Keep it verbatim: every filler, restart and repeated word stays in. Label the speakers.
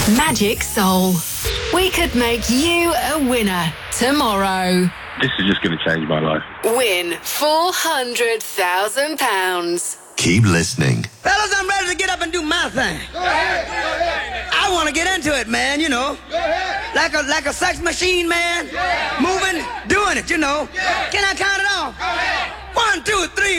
Speaker 1: Magic Soul. We could make you a winner tomorrow.
Speaker 2: This is just going to change my life.
Speaker 1: Win four hundred thousand pounds.
Speaker 3: Keep listening.
Speaker 4: Fellas, I'm ready to get up and do my thing.
Speaker 5: Go ahead, go ahead.
Speaker 4: I want to get into it, man, you know.
Speaker 5: Go ahead.
Speaker 4: Like a like a sex machine, man.
Speaker 5: Yeah.
Speaker 4: Moving, doing it, you know.
Speaker 5: Yeah.
Speaker 4: Can I count it off?
Speaker 5: Go ahead.
Speaker 4: One, two, three.